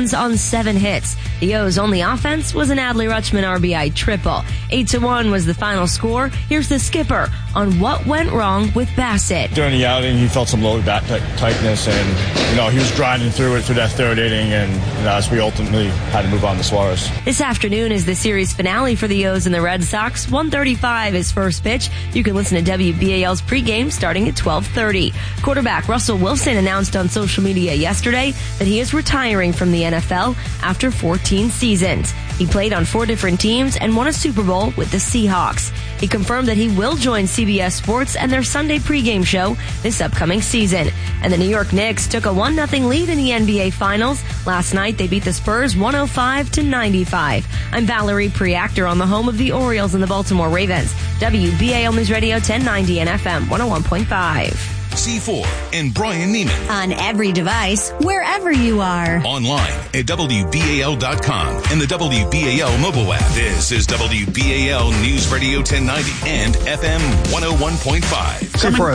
runs on 7 hits. The O's only offense was an Adley Rutschman RBI triple. 8-1 was the final score. Here's the skipper on what went wrong with Bassitt. During the outing, he felt some lower back tightness, and he was grinding through it through that third inning, and as we ultimately had to move on to Suarez. This afternoon is the series finale for the O's and the Red Sox. 1:35 is first pitch. You can listen to WBAL's pregame starting at 12:30. Quarterback Russell Wilson announced on social media yesterday that he is retiring from the NFL after 14 seasons. He played on 4 different teams and won a Super Bowl with the Seahawks. He confirmed that he will join CBS Sports and their Sunday pregame show this upcoming season. And the New York Knicks took a 1-0 lead in the NBA Finals. Last night, they beat the Spurs 105-95. I'm Valerie Preactor on the home of the Orioles and the Baltimore Ravens. WBAL News Radio 1090 and FM 101.5. C4 and Brian Neiman. On every device, wherever you are. Online at WBAL.com and the WBAL mobile app. This is WBAL News Radio 1090 and FM 101.5.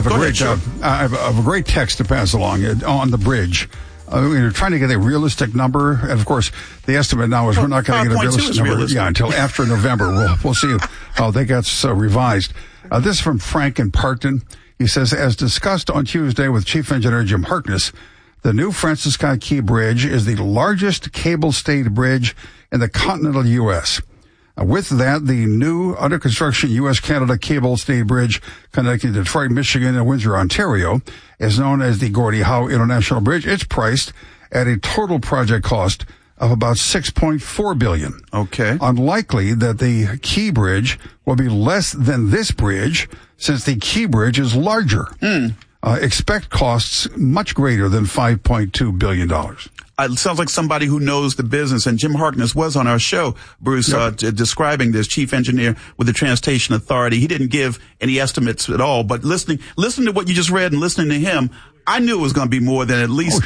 C4, I have a great text to pass along on the bridge. We're trying to get a realistic number, and of course, the estimate now is we're not going to get a realistic number until after November. We'll see how that gets revised. This is from Frank in Parkton. He says, as discussed on Tuesday with Chief Engineer Jim Harkness, the new Francis Scott Key Bridge is the largest cable-stayed bridge in the continental U.S. With that, the new under-construction U.S.-Canada cable-stayed bridge connecting Detroit, Michigan, and Windsor, Ontario is known as the Gordie Howe International Bridge. It's priced at a total project cost of about $6.4 billion. Okay. Unlikely that the Key Bridge will be less than this bridge, since the Key Bridge is larger. Expect costs much greater than $5.2 billion. It sounds like somebody who knows the business, and Jim Harkness was on our show, Bruce, describing this chief engineer with the Transportation Authority. He didn't give any estimates at all, but listening to what you just read and listening to him, I knew it was going to be more than at least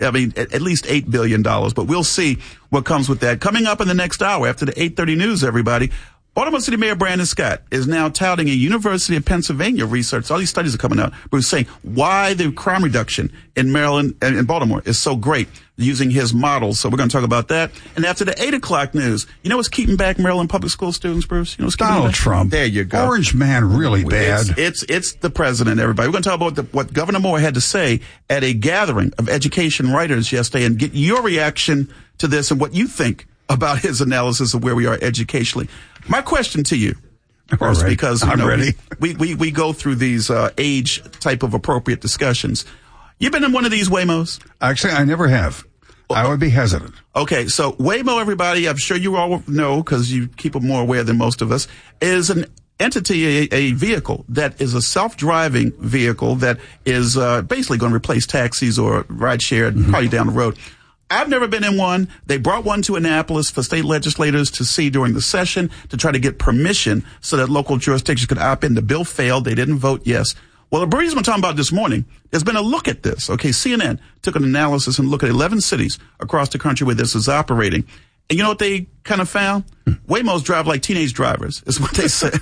at least $8 billion, but we'll see what comes with that. Coming up in the next hour after the 8:30 news, everybody, Baltimore City Mayor Brandon Scott is now touting a University of Pennsylvania research. All these studies are coming out. Bruce saying why the crime reduction in Maryland and in Baltimore is so great using his models. So we're going to talk about that. And after the 8 o'clock news, you know what's keeping back Maryland public school students, Bruce? You know what's Donald Trump. There you go. Orange man, really bad. It's the president, everybody. We're going to talk about what Governor Moore had to say at a gathering of education writers yesterday and get your reaction to this and what you think about his analysis of where we are educationally. My question to you, right. because I'm ready. We go through these age type of appropriate discussions. You've been in one of these Waymos? Actually, I never have. I would be hesitant. Okay, so Waymo, everybody, I'm sure you all know because you keep it more aware than most of us, is an entity, a vehicle that is a self-driving vehicle that is basically going to replace taxis or rideshare probably down the road. I've never been in one. They brought one to Annapolis for state legislators to see during the session to try to get permission so that local jurisdictions could opt in. The bill failed. They didn't vote yes. Well, the reason we're talking about this morning, there's been a look at this. Okay, CNN took an analysis and looked at 11 cities across the country where this is operating. And you know what they kind of found? Waymos drive like teenage drivers, is what they said.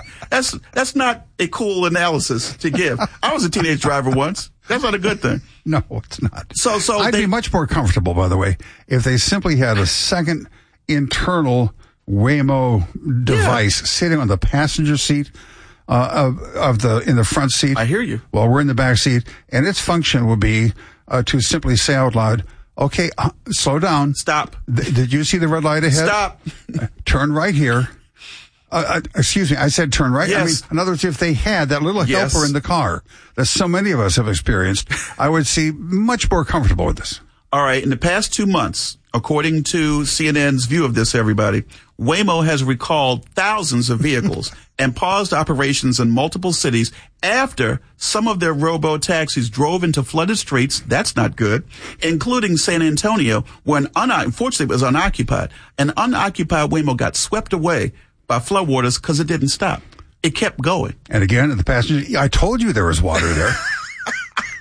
That's not a cool analysis to give. I was a teenage driver once. That's not a good thing. No, it's not. So I'd be much more comfortable, by the way, if they simply had a second internal Waymo device sitting on the passenger seat in the front seat. I hear you. While we're in the back seat, and its function would be to simply say out loud, okay, slow down. Stop. Did you see the red light ahead? Stop. Turn right here. Excuse me, I said turn right. Yes. I mean, in other words, if they had that little helper in the car that so many of us have experienced, I would see much more comfortable with this. All right. In the past 2 months, according to CNN's view of this, everybody, Waymo has recalled thousands of vehicles and paused operations in multiple cities after some of their robo-taxis drove into flooded streets. That's not good, including San Antonio, where unfortunately it was unoccupied. An unoccupied Waymo got swept away by floodwaters because it didn't stop. It kept going. And again, the passenger, I told you there was water there.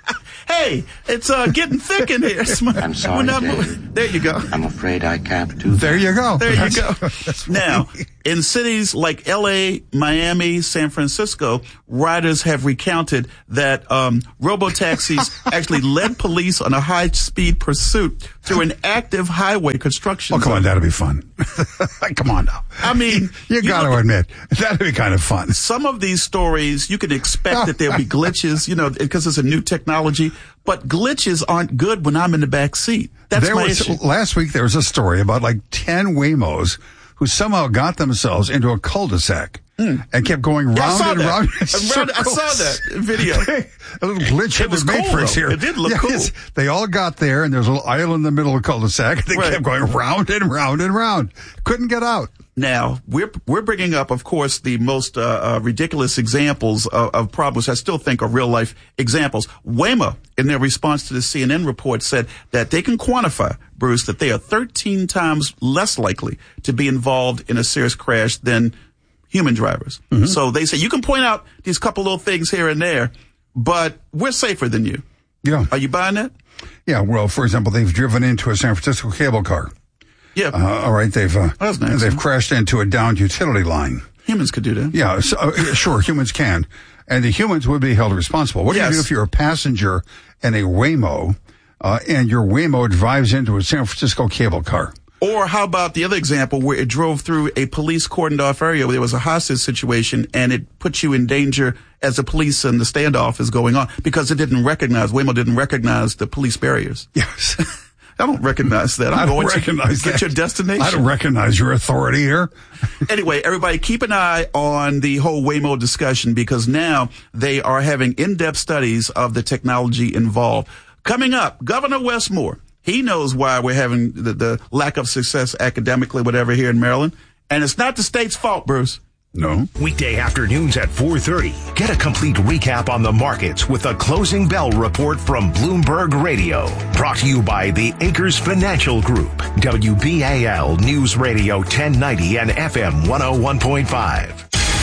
Hey, it's getting thick in here. I'm sorry, there you go. I'm afraid I can't do that. There you go. There you go. Now, in cities like L.A., Miami, San Francisco, riders have recounted that robo-taxis actually led police on a high-speed pursuit through an active highway construction zone. Come on, that'll be fun. Come on now. I mean, you got to admit, that'd be kind of fun. Some of these stories, you can expect that there'll be glitches, because it's a new technology, but glitches aren't good when I'm in the back seat. That's my issue. Last week, there was a story about like 10 Waymos who somehow got themselves into a cul-de-sac and kept going round and round in circles. I saw that video. A little glitch in the Matrix here. It did look cool. They all got there, and there's a little island in the middle of the cul-de-sac. They kept going round and round and round. Couldn't get out. Now, we're bringing up, of course, the most ridiculous examples of problems I still think are real-life examples. Waymo, in their response to the CNN report, said that they can quantify, Bruce, that they are 13 times less likely to be involved in a serious crash than human drivers. Mm-hmm. So they say, you can point out these couple little things here and there, but we're safer than you. Yeah. Are you buying that? Yeah, well, for example, they've driven into a San Francisco cable car. Yeah. All right. They've crashed into a downed utility line. Humans could do that. Yeah. Sure. Humans can. And the humans would be held responsible. What do you do if you're a passenger in a Waymo, and your Waymo drives into a San Francisco cable car? Or how about the other example where it drove through a police cordoned off area where there was a hostage situation and it puts you in danger as the police and the standoff is going on because Waymo didn't recognize the police barriers. Yes. I don't recognize that. I don't recognize that. Get your destination. I don't recognize your authority here. Anyway, everybody keep an eye on the whole Waymo discussion because now they are having in-depth studies of the technology involved. Coming up, Governor Wes Moore. He knows why we're having the lack of success academically, whatever, here in Maryland. And it's not the state's fault, Bruce. No. Weekday afternoons at 4:30. Get a complete recap on the markets with a closing bell report from Bloomberg Radio. Brought to you by the Acres Financial Group. WBAL News Radio 1090 and FM 101.5.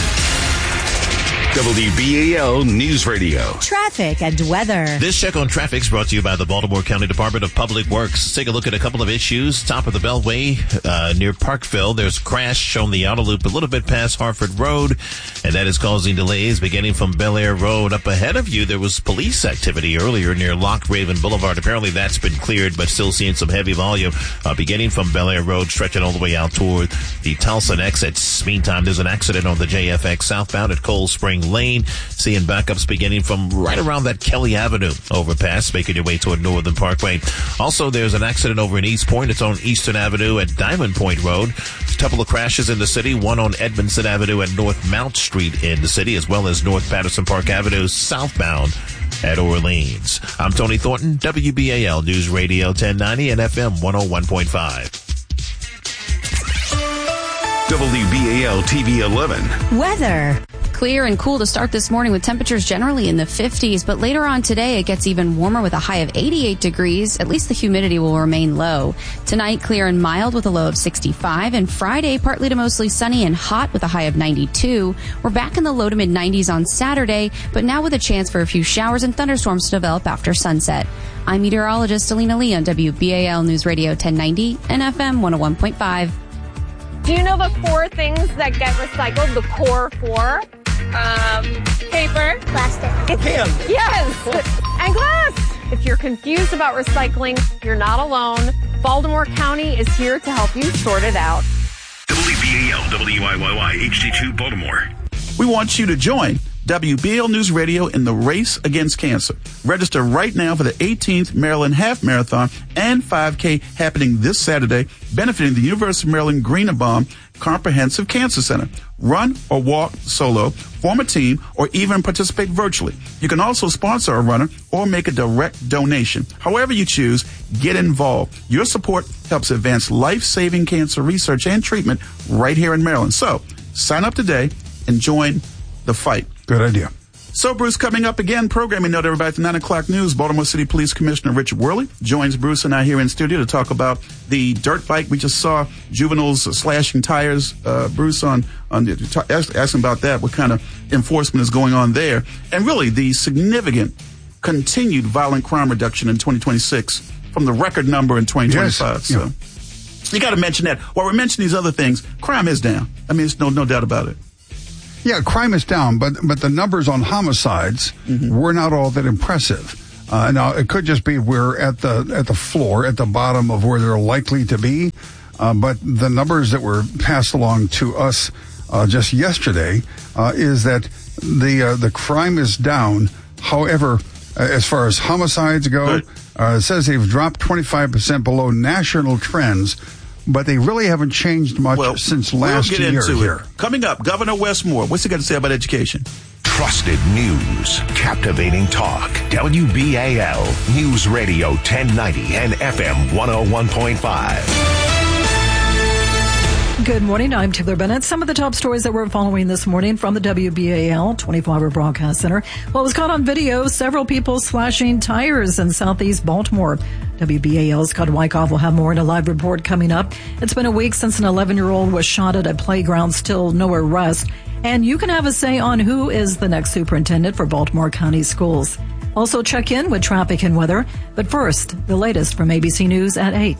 WBAL News Radio. Traffic and weather. This check on traffic is brought to you by the Baltimore County Department of Public Works. Let's take a look at a couple of issues. Top of the Beltway near Parkville. There's a crash on the outer loop a little bit past Harford Road, and that is causing delays beginning from Bel Air Road. Up ahead of you, there was police activity earlier near Lock Raven Boulevard. Apparently that's been cleared, but still seeing some heavy volume beginning from Bel Air Road, stretching all the way out toward the Towson exits. Meantime, there's an accident on the JFX southbound at Cold Spring Lane. Seeing backups beginning from right around that Kelly Avenue overpass, making your way toward Northern Parkway. Also, there's an accident over in East Point. It's on Eastern Avenue at Diamond Point Road. A couple of crashes in the city, one on Edmondson Avenue and North Mount Street in the city, as well as North Patterson Park Avenue southbound at Orleans. I'm Tony Thornton, WBAL News Radio 1090 and FM 101.5. WBAL TV 11. Weather. Clear and cool to start this morning with temperatures generally in the 50s, but later on today it gets even warmer with a high of 88 degrees. At least the humidity will remain low. Tonight, clear and mild with a low of 65, and Friday, partly to mostly sunny and hot with a high of 92. We're back in the low to mid 90s on Saturday, but now with a chance for a few showers and thunderstorms to develop after sunset. I'm meteorologist Alina Lee on WBAL News Radio 1090 and FM 101.5. Do you know the 4 things that get recycled? The core 4? Paper. Plastic. Can. Yes. And glass. If you're confused about recycling, you're not alone. Baltimore County is here to help you sort it out. WBAL, WIYY, HD2 Baltimore. We want you to join WBAL News Radio in the race against cancer. Register right now for the 18th Maryland Half Marathon and 5K happening this Saturday, benefiting the University of Maryland Greenebaum Comprehensive Cancer Center. Run or walk solo, form a team, or even participate virtually. You can also sponsor a runner or make a direct donation. However you choose, get involved. Your support helps advance life-saving cancer research and treatment right here in Maryland. So, sign up today and join the fight. Good idea. So, Bruce, coming up again, programming note, everybody, at the 9 o'clock news, Baltimore City Police Commissioner Richard Worley joins Bruce and I here in studio to talk about the dirt bike. We just saw juveniles slashing tires. Bruce, asking about that, what kind of enforcement is going on there, and really the significant continued violent crime reduction in 2026 from the record number in 2025. Yes. So you got to mention that. While we're mentioning these other things, crime is down. I mean, there's no doubt about it. Yeah, crime is down, but the numbers on homicides were not all that impressive. Now, it could just be we're at the floor, at the bottom of where they're likely to be, but the numbers that were passed along to us just yesterday is that the crime is down. However, as far as homicides go, it says they've dropped 25% below national trends, but they really haven't changed much since last year. We'll get into it. Coming up, Governor Wes Moore. What's he got to say about education? Trusted news, captivating talk. WBAL News Radio 1090 and FM 101.5. Good morning. I'm Taylor Bennett. Some of the top stories that we're following this morning from the WBAL 24-hour broadcast center. Well, it was caught on video. Several people slashing tires in southeast Baltimore. WBAL's Scott Wyckoff will have more in a live report coming up. It's been a week since an 11-year-old was shot at a playground. Still no arrest. And you can have a say on who is the next superintendent for Baltimore County Schools. Also check in with traffic and weather. But first, the latest from ABC News at 8.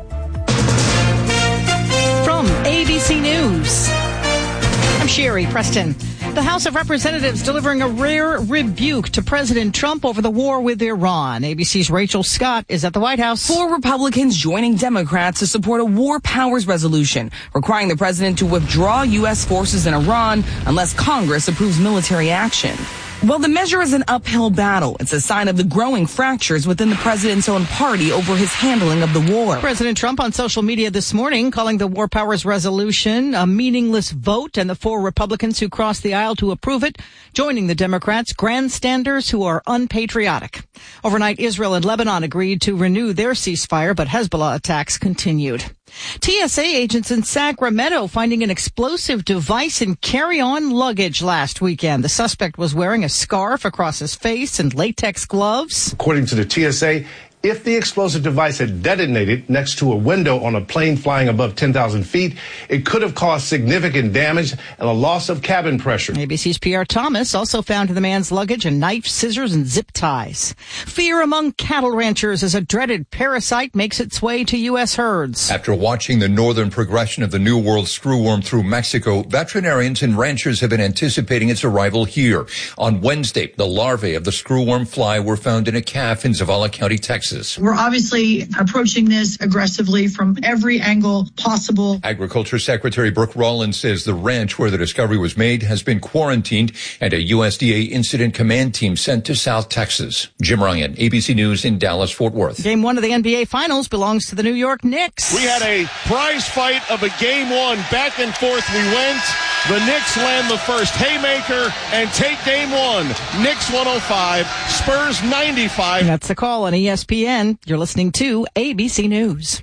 From ABC News, I'm Sherry Preston. The House of Representatives delivering a rare rebuke to President Trump over the war with Iran. ABC's Rachel Scott is at the White House. 4 Republicans joining Democrats to support a war powers resolution requiring the president to withdraw U.S. forces in Iran unless Congress approves military action. Well, the measure is an uphill battle. It's a sign of the growing fractures within the president's own party over his handling of the war. President Trump on social media this morning calling the war powers resolution a meaningless vote, and the 4 Republicans who crossed the aisle to approve it joining the Democrats, grandstanders who are unpatriotic. Overnight, Israel and Lebanon agreed to renew their ceasefire, but Hezbollah attacks continued. TSA agents in Sacramento finding an explosive device in carry-on luggage last weekend. The suspect was wearing a scarf across his face and latex gloves. According to the TSA, if the explosive device had detonated next to a window on a plane flying above 10,000 feet, it could have caused significant damage and a loss of cabin pressure. ABC's PR Thomas also found in the man's luggage a knife, scissors, and zip ties. Fear among cattle ranchers as a dreaded parasite makes its way to U.S. herds. After watching the northern progression of the New World screwworm through Mexico, veterinarians and ranchers have been anticipating its arrival here. On Wednesday, the larvae of the screwworm fly were found in a calf in Zavala County, Texas. We're obviously approaching this aggressively from every angle possible. Agriculture Secretary Brooke Rollins says the ranch where the discovery was made has been quarantined and a USDA incident command team sent to South Texas. Jim Ryan, ABC News in Dallas, Fort Worth. Game 1 of the NBA Finals belongs to the New York Knicks. We had a prize fight of a game 1. Back and forth we went. The Knicks land the first haymaker and take game 1. Knicks 105, Spurs 95. That's the call on ESPN. You're listening to ABC News.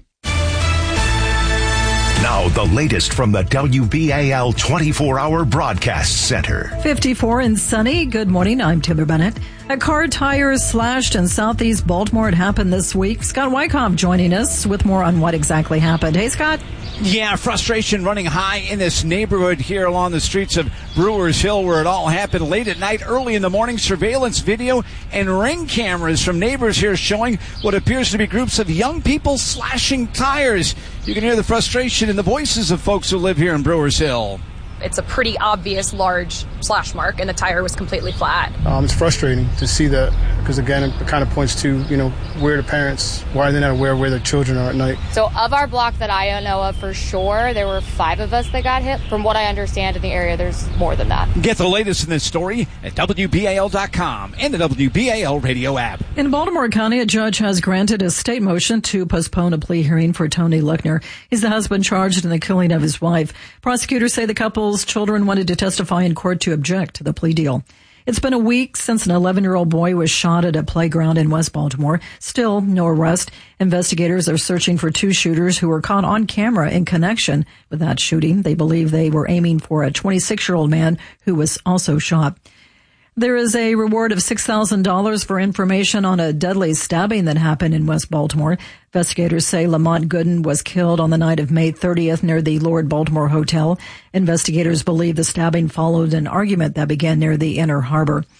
Now the latest from the WBAL 24-hour broadcast center. 54 and sunny. Good morning. I'm Taylor Bennett. A car tire slashed in southeast Baltimore. It happened this week. Scott Wyckoff joining us with more on what exactly happened. Hey, Scott. Yeah, frustration running high in this neighborhood here along the streets of Brewers Hill where it all happened late at night, early in the morning. Surveillance video and ring cameras from neighbors here showing what appears to be groups of young people slashing tires. You can hear the frustration in the voices of folks who live here in Brewers Hill. It's a pretty obvious large slash mark, and the tire was completely flat. It's frustrating to see that because, again, it kind of points to, where the parents, why are they not aware where their children are at night? So of our block that I know of for sure, there were 5 of us that got hit. From what I understand in the area, there's more than that. Get the latest in this story at WBAL.com and the WBAL radio app. In Baltimore County, a judge has granted a state motion to postpone a plea hearing for Tony Luckner. He's the husband charged in the killing of his wife. Prosecutors say the couple's children wanted to testify in court to object to the plea deal. It's been a week since an 11-year-old boy was shot at a playground in West Baltimore. Still no arrest. Investigators are searching for 2 shooters who were caught on camera in connection with that shooting. They believe they were aiming for a 26-year-old man who was also shot. There is a reward of $6,000 for information on a deadly stabbing that happened in West Baltimore. Investigators say Lamont Gooden was killed on the night of May 30th near the Lord Baltimore Hotel. Investigators believe the stabbing followed an argument that began near the Inner Harbor.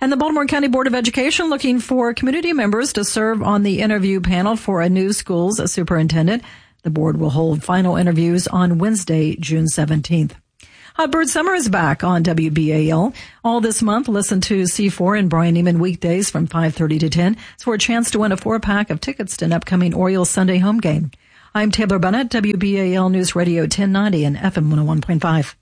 And the Baltimore County Board of Education looking for community members to serve on the interview panel for a new schools superintendent. The board will hold final interviews on Wednesday, June 17th. Hot Bird Summer is back on WBAL. All this month, listen to C4 and Brian Neiman weekdays from 5:30 to 10 for a chance to win a 4-pack of tickets to an upcoming Orioles Sunday home game. I'm Taylor Bennett, WBAL News Radio 1090 and FM 101.5.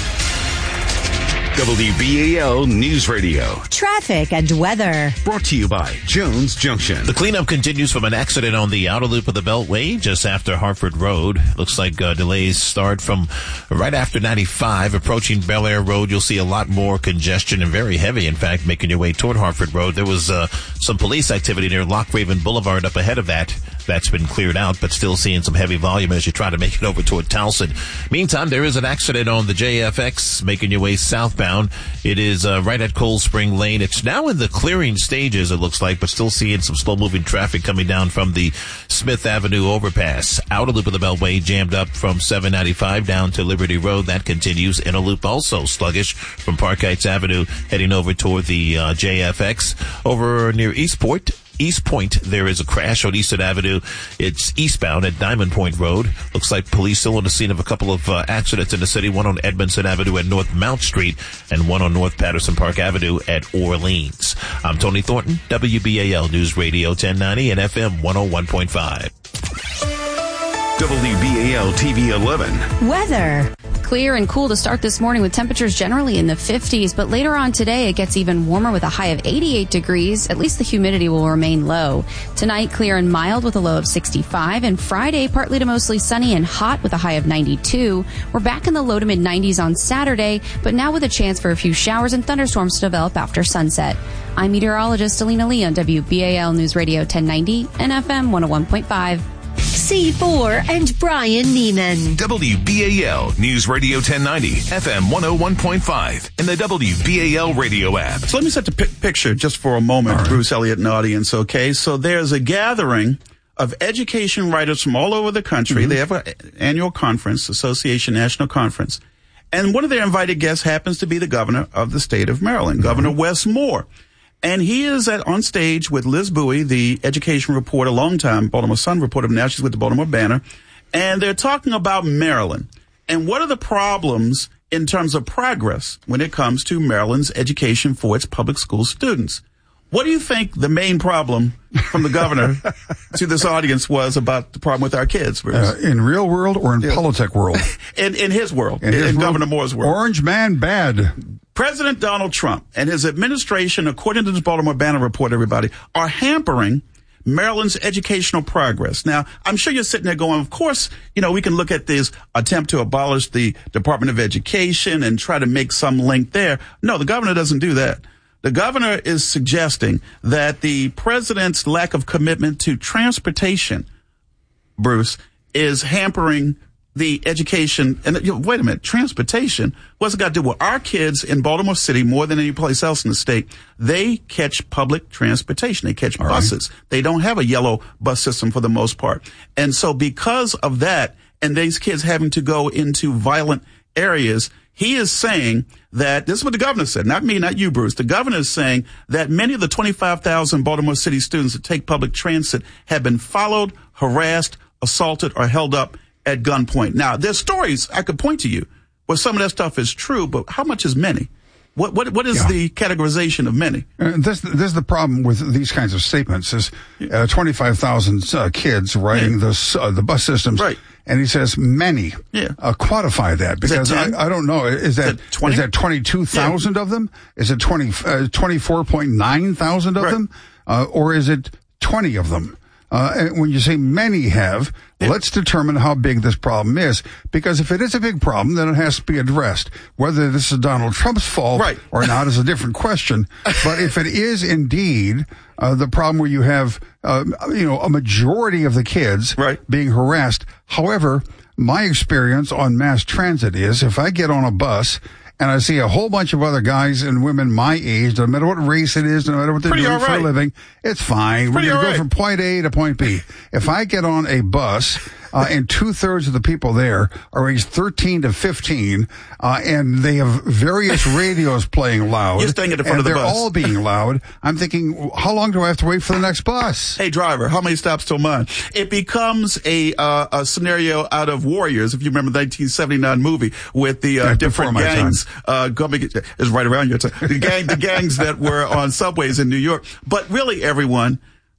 WBAL News Radio. Traffic and weather. Brought to you by Jones Junction. The cleanup continues from an accident on the outer loop of the Beltway just after Hartford Road. Looks like delays start from right after 95. Approaching Bel Air Road, you'll see a lot more congestion and very heavy, in fact, making your way toward Hartford Road. There was some police activity near Lockraven Boulevard up ahead of that. That's been cleared out, but still seeing some heavy volume as you try to make it over toward Towson. Meantime, there is an accident on the JFX making your way southbound. It is right at Cold Spring Lane. It's now in the clearing stages, it looks like, but still seeing some slow-moving traffic coming down from the Smith Avenue overpass. Outer loop of the Beltway jammed up from 795 down to Liberty Road. That continues. Inner loop also sluggish from Park Heights Avenue heading over toward the JFX. Over near East Point, there is a crash on Eastern Avenue. It's eastbound at Diamond Point Road. Looks like police still on the scene of a couple of accidents in the city, one on Edmondson Avenue at North Mount Street and one on North Patterson Park Avenue at Orleans. I'm Tony Thornton, WBAL News Radio 1090 and FM 101.5. WBAL TV 11. Weather. Clear and cool to start this morning with temperatures generally in the 50s, but later on today it gets even warmer with a high of 88 degrees. At least the humidity will remain low. Tonight, clear and mild with a low of 65, and Friday, partly to mostly sunny and hot with a high of 92. We're back in the low to mid 90s on Saturday, but now with a chance for a few showers and thunderstorms to develop after sunset. I'm meteorologist Alina Lee on WBAL News Radio 1090 and FM 101.5. C4 and Brian Neiman. WBAL News Radio 1090, FM 101.5, and the WBAL radio app. So let me set the picture just for a moment, right. Bruce Elliott and audience, okay? So there's a gathering of education writers from all over the country. Mm-hmm. They have an annual conference, Association National Conference. And one of their invited guests happens to be the governor of the state of Maryland, mm-hmm. Governor Wes Moore. And he is on stage with Liz Bowie, the education reporter, longtime Baltimore Sun reporter. Now she's with the Baltimore Banner. And they're talking about Maryland. And what are the problems in terms of progress when it comes to Maryland's education for its public school students? What do you think the main problem from the governor to this audience was about the problem with our kids, Bruce? In real world or in politic world? In his world. In Governor Moore's world. Orange man bad. President Donald Trump and his administration, according to the Baltimore Banner report, everybody, are hampering Maryland's educational progress. Now, I'm sure you're sitting there going, of course, we can look at this attempt to abolish the Department of Education and try to make some link there. No, the governor doesn't do that. The governor is suggesting that the president's lack of commitment to transportation, Bruce, is hampering the education. And wait a minute, transportation? What's it got to do with our kids in Baltimore City more than any place else in the state? They catch public transportation. They catch buses. Right. They don't have a yellow bus system for the most part. And so because of that, and these kids having to go into violent areas, he is saying that, this is what the governor said, not me, not you, Bruce. The governor is saying that many of the 25,000 Baltimore City students that take public transit have been followed, harassed, assaulted, or held up at gunpoint. Now, there's stories I could point to you where some of that stuff is true, but how much is many? What is the categorization of many? This is the problem with these kinds of statements is 25,000 kids riding the bus systems. Right. And he says many. Yeah. Quantify that, because I don't know. Is that 22,000 of them? Is it 24.9 thousand of them? Or is it 20 of them? When you say many have, let's determine how big this problem is. Because if it is a big problem, then it has to be addressed. Whether this is Donald Trump's fault or not is a different question. But if it is indeed the problem where you have, a majority of the kids being harassed. However, my experience on mass transit is if I get on a bus and I see a whole bunch of other guys and women my age, no matter what race it is, no matter what they're doing for a living, it's fine. We're going to go from point A to point B. If I get on a bus and 2/3 of the people there are aged 13 to 15, and they have various radios playing loud. You're staying at the front of the they're bus. all being loud. I'm thinking, how long do I have to wait for the next bus? Hey, driver, how many stops till mine? It becomes a scenario out of Warriors, if you remember the 1979 movie with the different gangs. Is right around your time. The gangs that were on subways in New York. But really, everyone,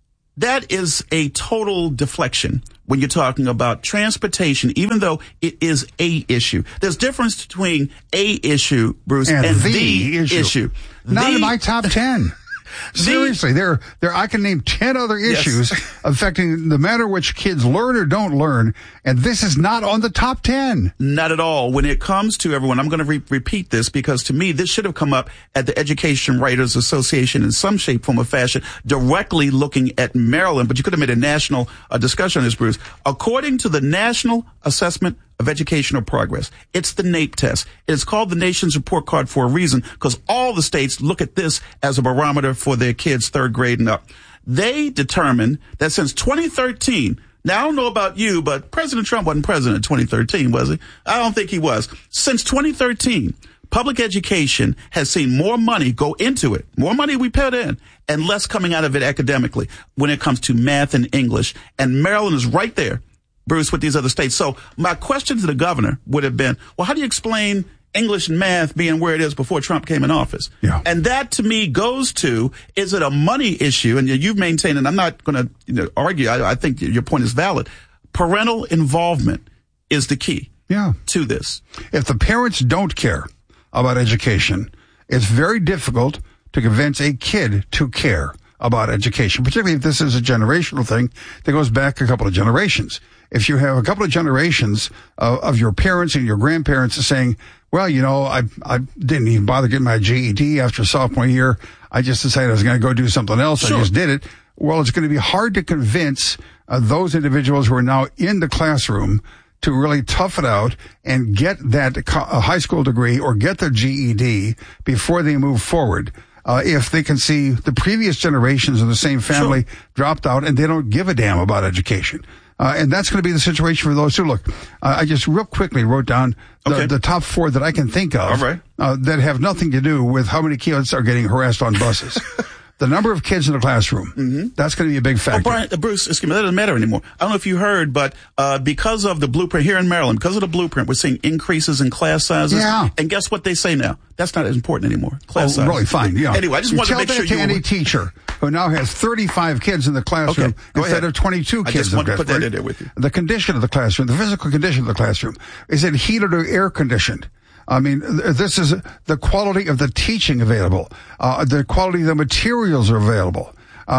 that is a total deflection when you're talking about transportation, even though it is a issue. There's difference between a issue, Bruce, and the issue. Not in my top 10. Seriously, there I can name 10 other issues affecting no matter which kids learn or don't learn, and this is not on the top 10. Not at all. When it comes to everyone, I'm going to repeat this because to me, this should have come up at the Education Writers Association in some shape, form, or fashion, directly looking at Maryland, but you could have made a national discussion on this, Bruce. According to the National Assessment of Educational Progress, it's the NAEP test. It's called the Nation's Report Card for a reason because all the states look at this as a barometer for their kids' third grade and up. They determined that since 2013, now I don't know about you, but President Trump wasn't president in 2013, was he? I don't think he was. Since 2013, public education has seen more money go into it, more money we put in, and less coming out of it academically when it comes to math and English. And Maryland is right there, Bruce, with these other states. So my question to the governor would have been, well, how do you explain English and math being where it is before Trump came in office? Yeah. And that to me goes to, is it a money issue? And you've maintained, and I'm not going to argue, I think your point is valid. Parental involvement is the key to this. If the parents don't care about education, it's very difficult to convince a kid to care about education, particularly if this is a generational thing that goes back a couple of generations. If you have a couple of generations of your parents and your grandparents saying, well, you know, I didn't even bother getting my GED after sophomore year. I just decided I was going to go do something else. Sure. I just did it. Well, it's going to be hard to convince those individuals who are now in the classroom to really tough it out and get that high school degree or get their GED before they move forward. If they can see the previous generations of the same family dropped out and they don't give a damn about education. And that's going to be the situation for those who look. I just real quickly wrote down the top 4 that I can think of that have nothing to do with how many kids are getting harassed on buses. The number of kids in the classroom, that's going to be a big factor. Brian, Bruce, excuse me, that doesn't matter anymore. I don't know if you heard, but because of the blueprint here in Maryland, because of the blueprint, we're seeing increases in class sizes. Yeah. And guess what they say now? That's not as important anymore. Class sizes. Really, fine, yeah. Anyway, I just wanted to make sure you tell that to any teacher who now has 35 kids in the classroom instead of 22 kids. I just want to put that in there with you. The condition of the classroom, the physical condition of the classroom, is it heated or air conditioned? I mean, this is the quality of the teaching available, the quality of the materials are available,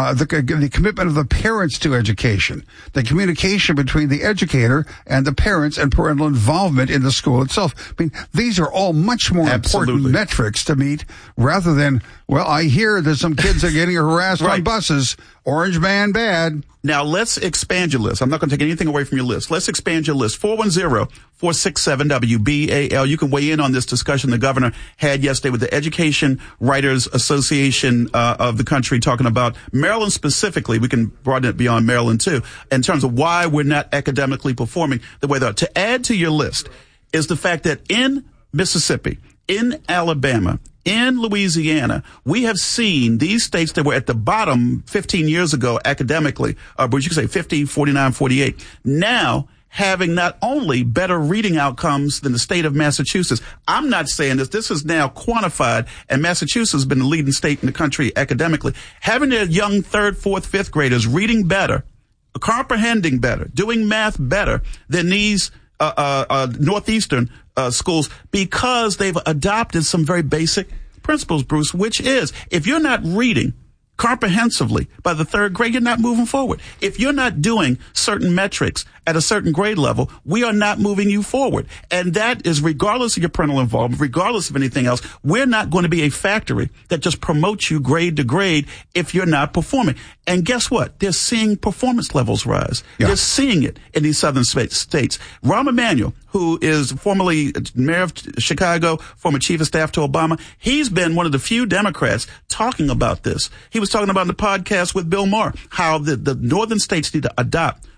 the commitment of the parents to education, the communication between the educator and the parents, and parental involvement in the school itself. I mean, these are all much more important metrics to meet rather than, well, I hear that some kids are getting harassed on buses. Orange man bad. Now, let's expand your list. I'm not going to take anything away from your list. Let's expand your list. 410-467-WBAL. You can weigh in on this discussion the governor had yesterday with the Education Writers Association of the country, talking about Maryland specifically. We can broaden it beyond Maryland, too, in terms of why we're not academically performing the way they are. To add to your list is the fact that in Mississippi, in Alabama, in Louisiana, we have seen these states that were at the bottom 15 years ago academically, but you could say 50, 49, 48, now having not only better reading outcomes than the state of Massachusetts. I'm not saying this. This is now quantified, and Massachusetts has been the leading state in the country academically. Having their young 3rd, 4th, 5th graders reading better, comprehending better, doing math better than these Northeastern schools, because they've adopted some very basic principles, Bruce, which is, if you're not reading comprehensively by the 3rd grade, you're not moving forward. If you're not doing certain metrics at a certain grade level, we are not moving you forward. And that is regardless of your parental involvement, regardless of anything else. We're not going to be a factory that just promotes you grade to grade if you're not performing. And guess what? They're seeing performance levels rise. Yeah. They're seeing it in these southern states. Rahm Emanuel, who is formerly mayor of Chicago, former chief of staff to Obama, he's been one of the few Democrats talking about this. He was talking about in the podcast with Bill Maher how the northern states need to adopt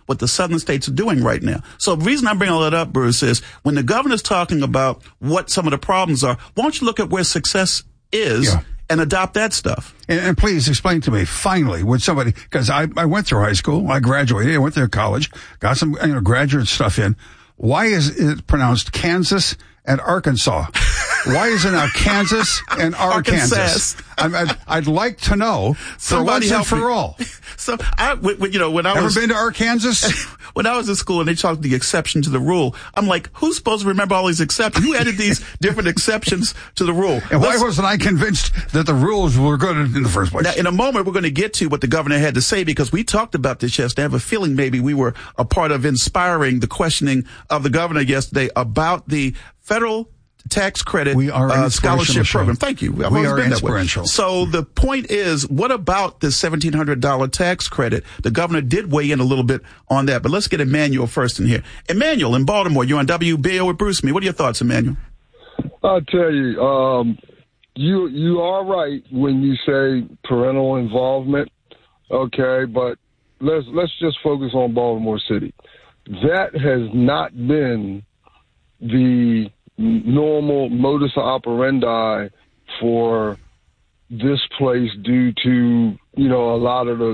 what the southern states are doing right now. So the reason I bring all that up, Bruce, is when the governor's talking about what some of the problems are, why don't you look at where success is and adopt that stuff? And please explain to me, finally, would somebody, because I went through high school, I graduated, I went through college, got some graduate stuff in. Why is it pronounced Kansas and Arkansas? Why is it now Kansas and Arkansas? I'd like to know for once and for all. So when I was been to Arkansas? When I was in school and they talked the exception to the rule, I'm like, who's supposed to remember all these exceptions? Who added these different exceptions to the rule? And why wasn't I convinced that the rules were good in the first place? Now, in a moment, we're going to get to what the governor had to say, because we talked about this yesterday. I have a feeling maybe we were a part of inspiring the questioning of the governor yesterday about the federal tax credit scholarship program. Thank you. We are inspirational. So the point is, what about this $1,700 tax credit? The governor did weigh in a little bit on that, but let's get Emmanuel first in here. Emmanuel in Baltimore, you're on WBAL with Bruce Me. What are your thoughts, Emmanuel? I'll tell you, you are right when you say parental involvement. Okay, but let's just focus on Baltimore City. That has not been the normal modus operandi for this place due to, a lot of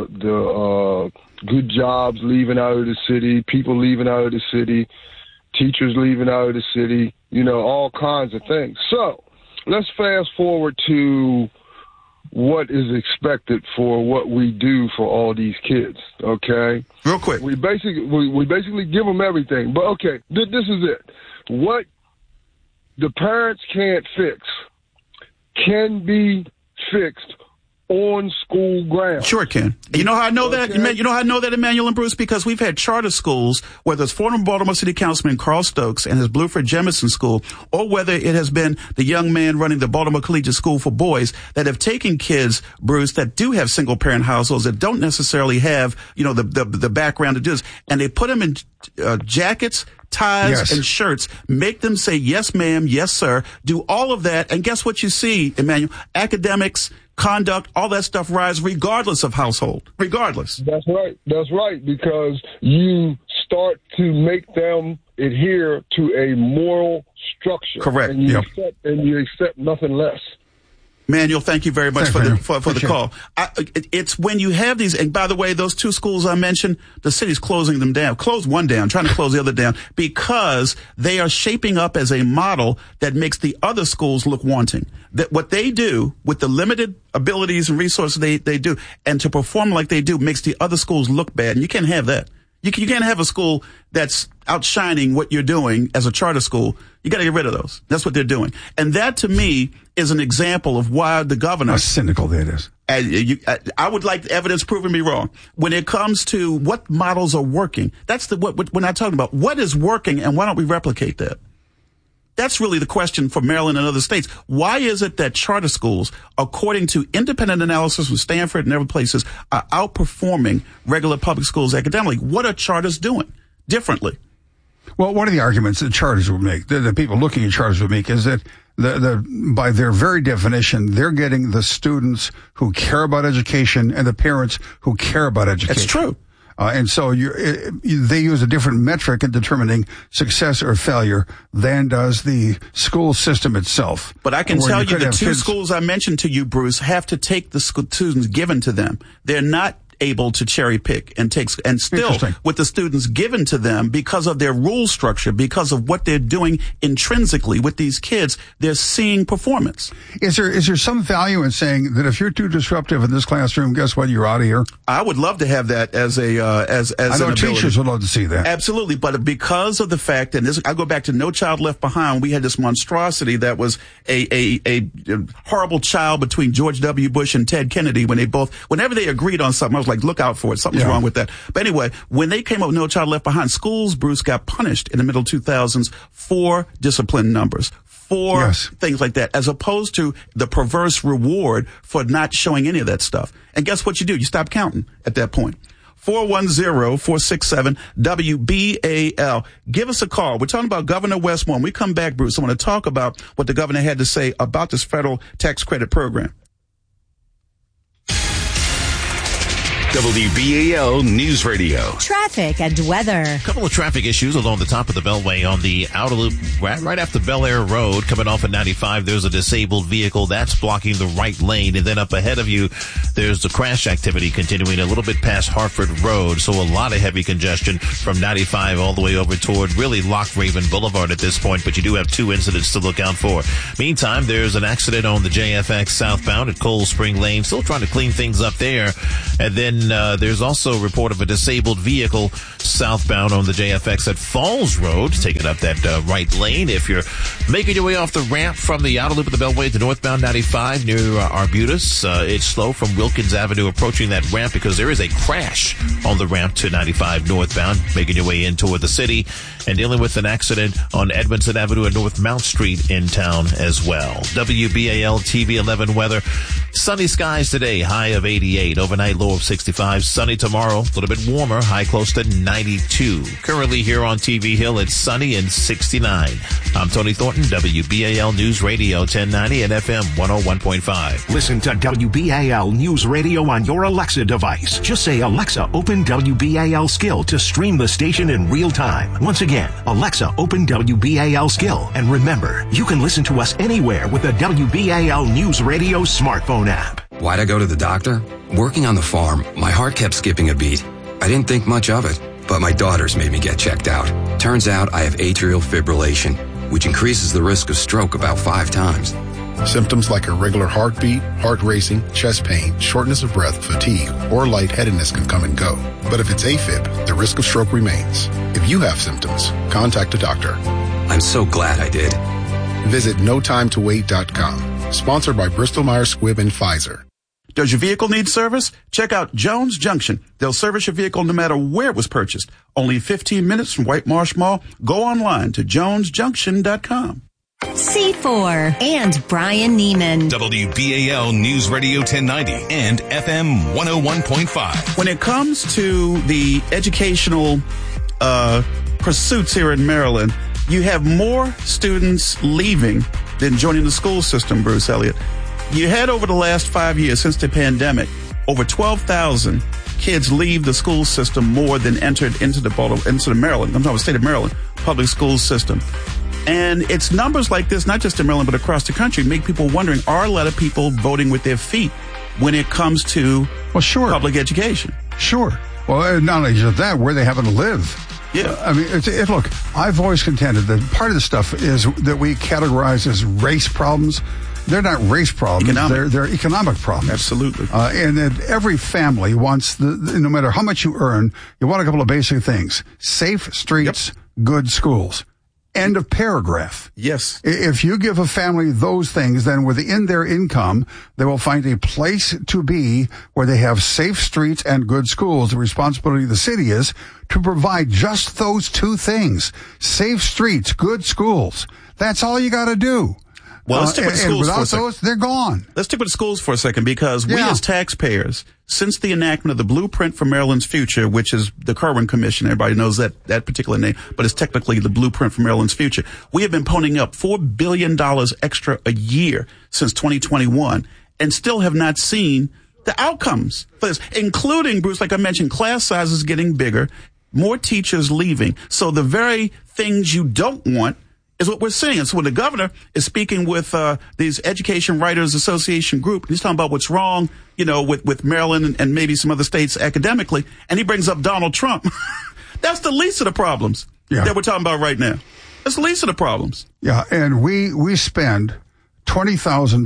the good jobs leaving out of the city, people leaving out of the city, teachers leaving out of the city, all kinds of things. So let's fast forward to what is expected for what we do for all these kids. Okay. Real quick. We basically give them everything, but okay, this is it. What the parents can't fix can be fixed on school grounds. Sure it can. You know how I know that? You know how I know that, Emmanuel and Bruce? Because we've had charter schools, whether it's former Baltimore City Councilman Carl Stokes and his Bluford Jemison School, or whether it has been the young man running the Baltimore Collegiate School for Boys, that have taken kids, Bruce, that do have single parent households, that don't necessarily have, the background to do this, and they put them in jackets, ties, and shirts, make them say, yes, ma'am, yes, sir, do all of that, and guess what you see, Emmanuel? Academics, conduct, all that stuff rise regardless of household. Regardless. That's right, because you start to make them adhere to a moral structure. Correct. And you accept nothing less. Manuel, thank you very much for the call. It's when you have these, and by the way, those two schools I mentioned, the city's closing them down. Close one down, trying to close the other down, because they are shaping up as a model that makes the other schools look wanting. That what they do with the limited abilities and resources they do, and to perform like they do, makes the other schools look bad. And you can't have that. You can't have a school that's outshining what you're doing as a charter school. You got to get rid of those. That's what they're doing. And that, to me, is an example of why the governor... How cynical that is. I would like evidence proving me wrong. When it comes to what models are working, that's what we're not talking about. What is working, and why don't we replicate that? That's really the question for Maryland and other states. Why is it that charter schools, according to independent analysis from Stanford and other places, are outperforming regular public schools academically? What are charters doing differently? Well, one of the arguments that charters would make, the people looking at charters would make, is that by their very definition, they're getting the students who care about education and the parents who care about education. That's true. And so they use a different metric in determining success or failure than does the school system itself. But I can tell you the two schools I mentioned to you, Bruce, have to take the students given to them. They're not able to cherry pick and still with the students given to them, because of their rule structure, because of what they're doing intrinsically with these kids, they're seeing performance. Is there some value in saying that if you're too disruptive in this classroom, guess what, you're out of here? I would love to have that as I know teachers would love to see that. Absolutely, but because of the fact, and I go back to No Child Left Behind, we had this monstrosity that was a horrible child between George W. Bush and Ted Kennedy, whenever they agreed on something, I was like, look out for it. Something's wrong with that. But anyway, when they came up with No Child Left Behind, schools, Bruce, got punished in the middle 2000s for discipline numbers, for things like that, as opposed to the perverse reward for not showing any of that stuff. And guess what you do? You stop counting at that point. 410-467-WBAL. Give us a call. We're talking about Governor Westmore. When we come back, Bruce, I want to talk about what the governor had to say about this federal tax credit program. WBAL News Radio. Traffic and weather. A couple of traffic issues along the top of the Beltway on the outer loop right after Bel Air Road coming off at 95. There's a disabled vehicle that's blocking the right lane. And then up ahead of you, there's the crash activity continuing a little bit past Hartford Road. So a lot of heavy congestion from 95 all the way over toward really Loch Raven Boulevard at this point. But you do have 2 incidents to look out for. Meantime, there's an accident on the JFX southbound at Cold Spring Lane. Still trying to clean things up there. And then there's also a report of a disabled vehicle southbound on the JFX at Falls Road, taking up that right lane. If you're making your way off the ramp from the outer loop of the Beltway to northbound 95 near Arbutus, it's slow from Wilkins Avenue approaching that ramp because there is a crash on the ramp to 95 northbound, making your way in toward the city, and dealing with an accident on Edmondson Avenue and North Mount Street in town as well. WBAL TV 11 weather. Sunny skies today, high of 88, overnight low of 65. Sunny tomorrow, a little bit warmer, high close to 92. Currently here on TV Hill, it's sunny and 69. I'm Tony Thornton, WBAL News Radio 1090 and FM 101.5. Listen to WBAL News Radio on your Alexa device. Just say, Alexa, open WBAL Skill to stream the station in real time. Once again, Alexa, open WBAL Skill. And remember, you can listen to us anywhere with the WBAL News Radio smartphone app. Why'd I go to the doctor? Working on the farm, my heart kept skipping a beat. I didn't think much of it, but my daughters made me get checked out. Turns out I have atrial fibrillation, which increases the risk of stroke about 5 times. Symptoms like irregular heartbeat, heart racing, chest pain, shortness of breath, fatigue, or lightheadedness can come and go. But if it's AFib, the risk of stroke remains. If you have symptoms, contact a doctor. I'm so glad I did. Visit notimetowait.com. Sponsored by Bristol Myers Squibb and Pfizer. Does your vehicle need service? Check out Jones Junction. They'll service your vehicle no matter where it was purchased. Only 15 minutes from White Marsh Mall. Go online to jonesjunction.com. C4 and Brian Neiman. WBAL News Radio 1090 and FM 101.5. When it comes to the educational pursuits here in Maryland, you have more students leaving than joining the school system, Bruce Elliott. You had over the last 5 years since the pandemic, over 12,000 kids leave the school system more than entered into the Maryland, I'm talking about state of Maryland, public school system. And it's numbers like this, not just in Maryland, but across the country, make people wondering, are a lot of people voting with their feet when it comes to public education? Sure. Well, not only just that, where they happen to live. Yeah. I mean, look, I've always contended that part of the stuff is that we categorize as race problems. They're not race problems. They're economic problems. Absolutely. And that every family wants, no matter how much you earn, you want a couple of basic things. Safe streets, good schools. End of paragraph. Yes. If you give a family those things, then within their income, they will find a place to be where they have safe streets and good schools. The responsibility of the city is to provide just those 2 things. Safe streets, good schools. That's all you got to do. Well, let's stick with schools for a second. Those, they're gone. Let's stick with schools for a second because we as taxpayers, since the enactment of the Blueprint for Maryland's Future, which is the Kerwin Commission, everybody knows that particular name, but it's technically the Blueprint for Maryland's Future. We have been ponying up $4 billion extra a year since 2021 and still have not seen the outcomes for this, including, Bruce, like I mentioned, class sizes getting bigger, more teachers leaving. So the very things you don't want is what we're seeing. And so when the governor is speaking with these Education Writers Association group, he's talking about what's wrong, with Maryland and maybe some other states academically, and he brings up Donald Trump. That's the least of the problems that we're talking about right now. That's the least of the problems. Yeah, and we spend $20,000,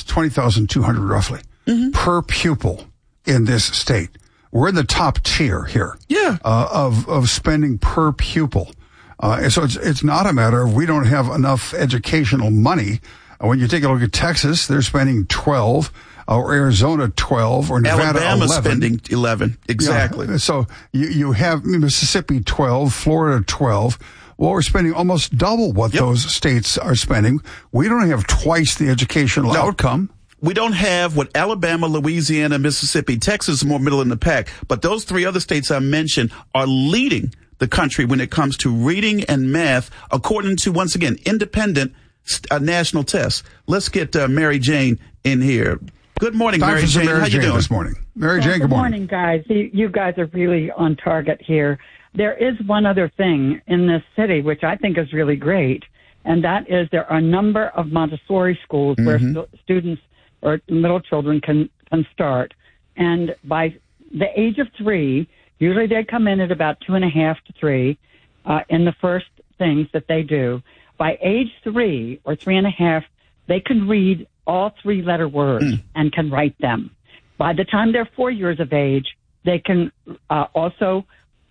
$20,200 roughly, per pupil in this state. We're in the top tier here. Yeah. Of spending per pupil. And so it's not a matter of we don't have enough educational money. When you take a look at Texas, they're spending 12, or Arizona 12, or Nevada Alabama's 11. Spending 11. Exactly. Yeah. So you have Mississippi 12, Florida 12. Well, we're spending almost double what those states are spending. We don't have twice the educational outcome. We don't have what Alabama, Louisiana, Mississippi, Texas is more middle in the pack. But those 3 other states I mentioned are leading the country when it comes to reading and math, according to, once again, independent national tests. Let's get Mary Jane in here. Good morning, Time Mary for some Jane. Mary How you Jane doing this morning? Mary Jane, good morning. Good morning, guys. You guys are really on target here. There is one other thing in this city which I think is really great, and that is there are a number of Montessori schools where students or little children can start. And by the age of 3, usually they come in at about 2.5 to 3 in the first things that they do. By age 3 or 3.5, they can read all 3-letter words and can write them. By the time they're 4 years of age, they can also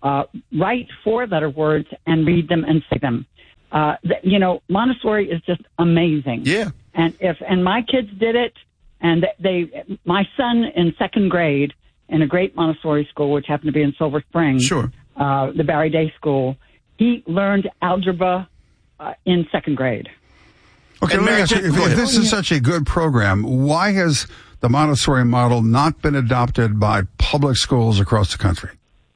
write 4-letter words and read them and say them. Montessori is just amazing. Yeah. And my kids did it, and my son in 2nd grade in a great Montessori school, which happened to be in Silver Spring, the Barry Day School, he learned algebra in 2nd grade. Okay, let me ask you, if this is such a good program, why has the Montessori model not been adopted by public schools across the country?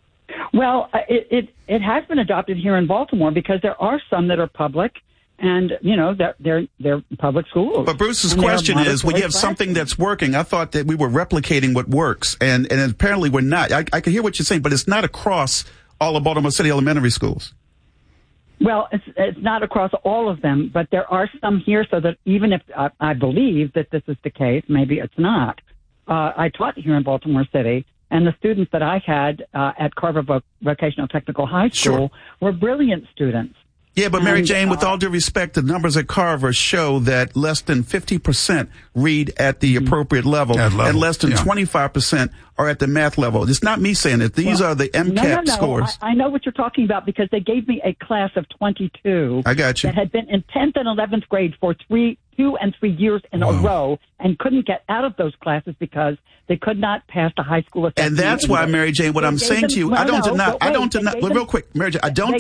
Well, it has been adopted here in Baltimore because there are some that are public, and they're public schools. But Bruce's question is, when you have something that's working, I thought that we were replicating what works, and apparently we're not. I can hear what you're saying, but it's not across all of Baltimore City elementary schools. Well, it's not across all of them, but there are some here, so that even if I believe that this is the case, maybe it's not. I taught here in Baltimore City, and the students that I had at Carver Vocational Technical High School were brilliant students. Yeah, but Mary Jane, with all due respect, the numbers at Carver show that less than 50% read at the appropriate level, and less than 25% are at the math level. It's not me saying it. These are the MCAT scores. I know what you're talking about because they gave me a class of 22. I got you. That had been in 10th and 11th grade for 2 and 3 years in a row and couldn't get out of those classes because they could not pass the high school assessment. And that's why, Mary Jane, what I'm saying to you, I don't deny, real quick, Mary Jane, I don't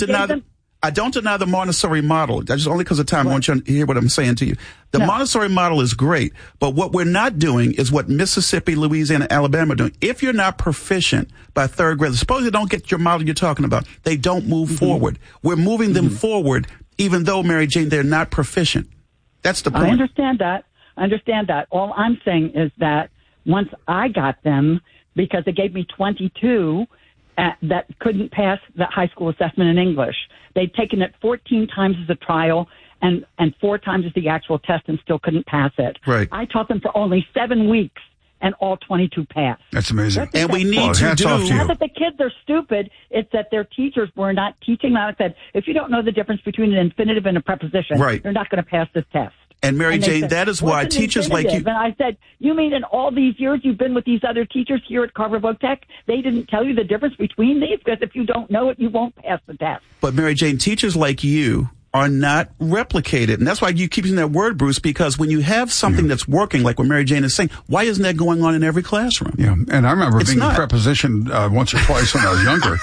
deny the Montessori model. Just only because of time, I want you to hear what I'm saying to you. The Montessori model is great, but what we're not doing is what Mississippi, Louisiana, Alabama are doing. If you're not proficient by 3rd grade, suppose you don't get your model you're talking about, they don't move forward. We're moving them forward, even though, Mary Jane, they're not proficient. That's the point. I understand that. All I'm saying is that once I got them, because they gave me 22 that couldn't pass the high school assessment in English. They'd taken it 14 times as a trial and 4 times as the actual test and still couldn't pass it. Right. I taught them for only 7 weeks and all 22 passed. That's amazing. And we need to do... Not that the kids are stupid, it's that their teachers were not teaching them. I said, if you don't know the difference between an infinitive and a preposition, you're not going to pass this test. And Mary Jane, that is why teachers like you... And I said, you mean in all these years you've been with these other teachers here at Carver Voc Tech, they didn't tell you the difference between these? Because if you don't know it, you won't pass the test. But Mary Jane, teachers like you are not replicated. And that's why you keep using that word, Bruce, because when you have something that's working, like what Mary Jane is saying, why isn't that going on in every classroom? Yeah, and I remember being prepositioned once or twice when I was younger.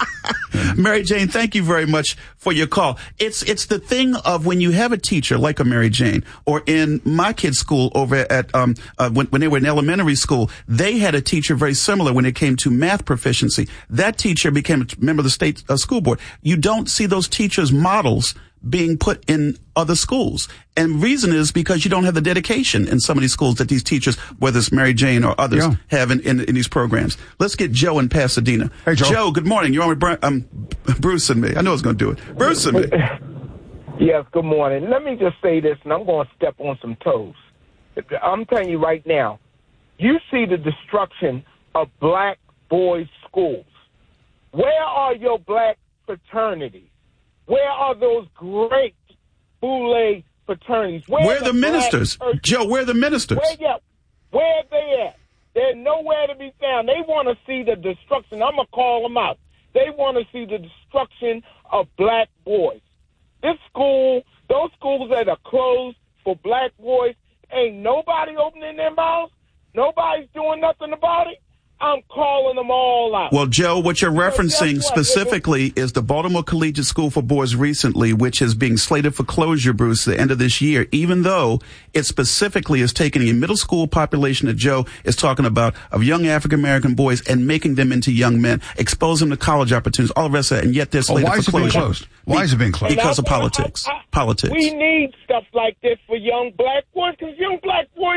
Mary Jane, thank you very much for your call. It's the thing of when you have a teacher like a Mary Jane, or in my kids' school over at when they were in elementary school, they had a teacher very similar when it came to math proficiency. That teacher became a member of the state school board. You don't see those teachers' models being put in other schools. And reason is because you don't have the dedication in some of these schools that these teachers, whether it's Mary Jane or others, have in these programs. Let's get Joe in Pasadena. Hey, Joe. Joe, good morning. You're on with Bruce and me. I know I was going to do it. Bruce and me. Yes, good morning. Let me just say this, and I'm going to step on some toes. I'm telling you right now, you see the destruction of black boys' schools. Where are your black fraternities? Where are those great Boule fraternities? Where are the ministers? Joe, where are the ministers? Where are they at? They're nowhere to be found. They want to see the destruction. I'm going to call them out. They want to see the destruction of black boys. This school, those schools that are closed for black boys, ain't nobody opening their mouths. Nobody's doing nothing about it. I'm calling them all out. Well, Joe, what you're referencing specifically is the Baltimore Collegiate School for Boys recently, which is being slated for closure, Bruce, at the end of this year, even though it specifically is taking a middle school population that Joe is talking about of young African-American boys and making them into young men, expose them to college opportunities, all the rest of that, and yet they're slated for closure. Why is it being closed? Because of politics. Politics. We need stuff like this for young black boys, because young black boys,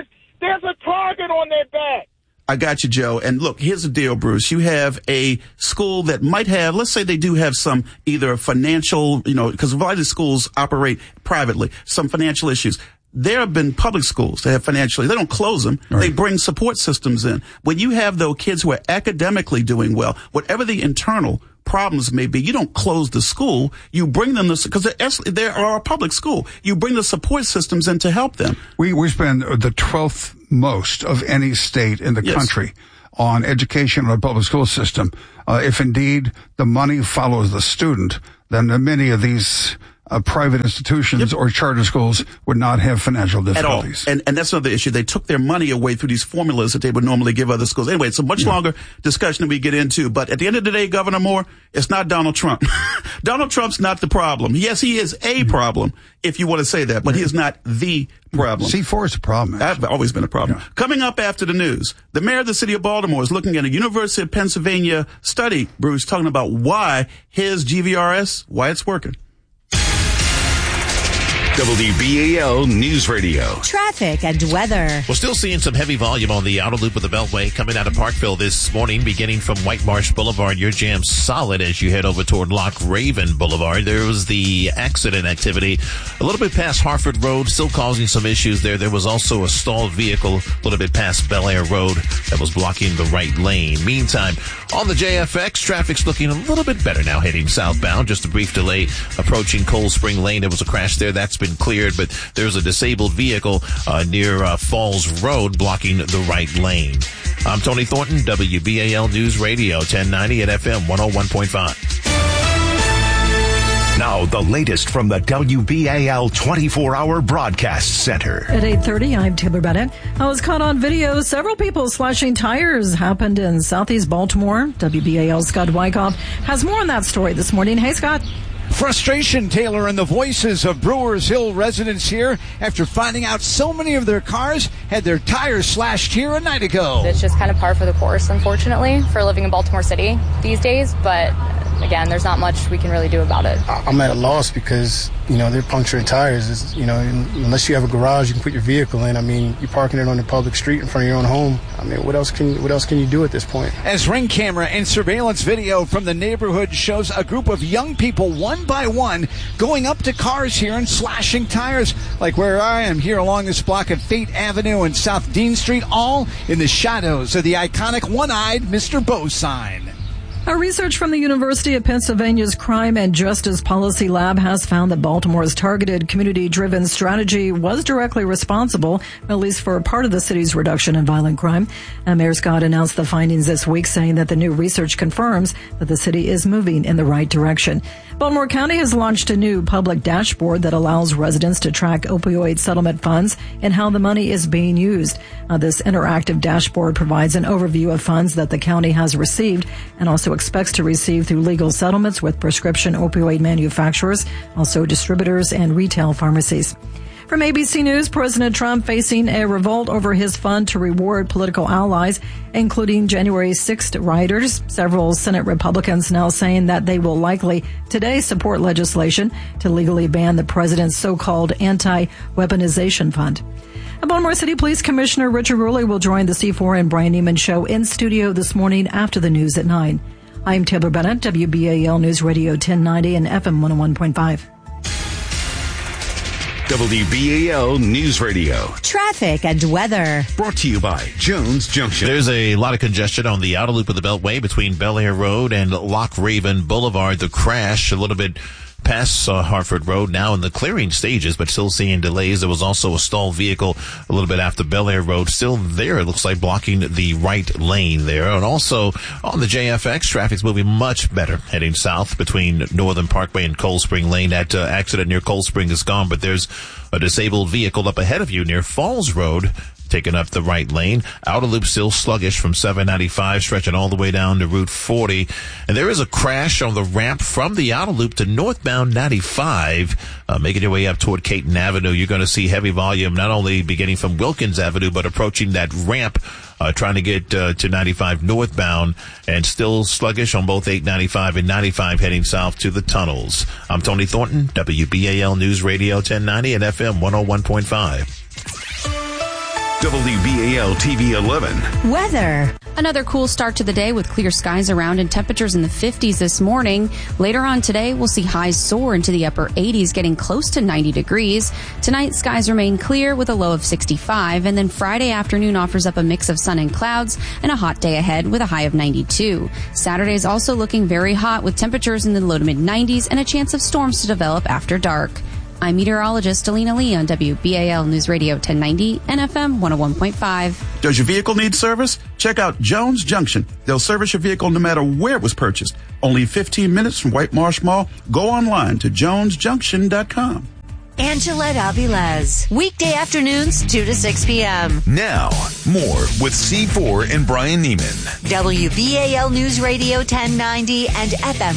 There's a target on their back. I got you, Joe. And look, here's the deal, Bruce. You have a school that might have, let's say they do have some either financial, because a lot of schools operate privately, some financial issues. There have been public schools that have financially, they don't close them. Right. They bring support systems in. When you have those kids who are academically doing well, whatever the internal problems may be, you don't close the school. You bring them because they are a public school. You bring the support systems in to help them. We spend the 12th most of any state in the country on education in a public school system. If indeed the money follows the student, then many of these private institutions or charter schools would not have financial difficulties. At all. And that's another issue. They took their money away through these formulas that they would normally give other schools. Anyway, it's a much longer discussion that we get into. But at the end of the day, Governor Moore, it's not Donald Trump. Donald Trump's not the problem. Yes, he is a problem, if you want to say that, but he is not the problem. C4 is a problem. That's always been a problem. Yeah. Coming up after the news, the mayor of the city of Baltimore is looking at a University of Pennsylvania study, Bruce, talking about why his GVRS, why it's working. WBAL News Radio. Traffic and weather. We're still seeing some heavy volume on the outer loop of the Beltway coming out of Parkville this morning, beginning from White Marsh Boulevard. Your jam's solid as you head over toward Loch Raven Boulevard. There was the accident activity a little bit past Harford Road, still causing some issues there. There was also a stalled vehicle a little bit past Bel Air Road that was blocking the right lane. Meantime, on the JFX, traffic's looking a little bit better now heading southbound. Just a brief delay approaching Cold Spring Lane. There was a crash there. That's been cleared, but there's a disabled vehicle near Falls Road blocking the right lane. I'm Tony Thornton, WBAL News Radio, 1090 at FM 101.5. Now, the latest from the WBAL 24-hour broadcast center. At 8:30, I'm Taylor Bennett. I was caught on video. Several people slashing tires happened in southeast Baltimore. WBAL's Scott Wyckoff has more on that story this morning. Hey, Scott. Frustration, Taylor, in the voices of Brewers Hill residents here after finding out so many of their cars had their tires slashed here a night ago. It's just kind of par for the course, unfortunately, for living in Baltimore City these days, but again, there's not much we can really do about it. I'm at a loss because, they're puncturing tires. It's, unless you have a garage you can put your vehicle in. I mean, you're parking it on the public street in front of your own home. I mean, what else can you do at this point? As ring camera and surveillance video from the neighborhood shows a group of young people one by one going up to cars here and slashing tires, like where I am here along this block of Fate Avenue and South Dean Street, all in the shadows of the iconic one-eyed Mr. Bo sign. Our research from the University of Pennsylvania's Crime and Justice Policy Lab has found that Baltimore's targeted community-driven strategy was directly responsible, at least for part of the city's reduction in violent crime. And Mayor Scott announced the findings this week, saying that the new research confirms that the city is moving in the right direction. Baltimore County has launched a new public dashboard that allows residents to track opioid settlement funds and how the money is being used. This interactive dashboard provides an overview of funds that the county has received and also expects to receive through legal settlements with prescription opioid manufacturers, also distributors and retail pharmacies. From ABC News, President Trump facing a revolt over his fund to reward political allies, including January 6th rioters. Several Senate Republicans now saying that they will likely today support legislation to legally ban the president's so-called anti-weaponization fund. Baltimore City Police Commissioner Richard Rulli will join the C4 and Brian Neiman show in studio this morning after the news at 9. I'm Taylor Bennett, WBAL News Radio 1090 and FM 101.5. WBAL News Radio. Traffic and weather. Brought to you by Jones Junction. There's a lot of congestion on the outer loop of the Beltway between Bel Air Road and Loch Raven Boulevard. The crash a little bit past Harford Road, now in the clearing stages, but still seeing delays. There was also a stalled vehicle a little bit after Bel Air Road, still there, it looks like, blocking the right lane there. And also on the JFX, traffic's moving much better heading south between Northern Parkway and Cold Spring Lane. That accident near Cold Spring is gone, but there's a disabled vehicle up ahead of you near Falls Road, taking up the right lane. Outer loop still sluggish from 795, stretching all the way down to Route 40. And there is a crash on the ramp from the outer loop to northbound 95. Making your way up toward Caton Avenue, you're going to see heavy volume, not only beginning from Wilkins Avenue, but approaching that ramp, trying to get to 95 northbound, and still sluggish on both 895 and 95 heading south to the tunnels. I'm Tony Thornton, WBAL News Radio 1090 and FM 101.5. WBAL TV 11. Weather. Another cool start to the day with clear skies around and temperatures in the 50s this morning. Later on today, we'll see highs soar into the upper 80s, getting close to 90 degrees. Tonight, skies remain clear with a low of 65, and then Friday afternoon offers up a mix of sun and clouds and a hot day ahead with a high of 92. Saturday is also looking very hot with temperatures in the low to mid 90s and a chance of storms to develop after dark. I'm meteorologist Alina Lee on WBAL News Radio 1090 and FM 101.5. Does your vehicle need service? Check out Jones Junction. They'll service your vehicle no matter where it was purchased. Only 15 minutes from White Marsh Mall. Go online to jonesjunction.com. Angela Avilés. Weekday afternoons, 2 to 6 p.m. Now, more with C4 and Brian Neiman. WBAL News Radio 1090 and FM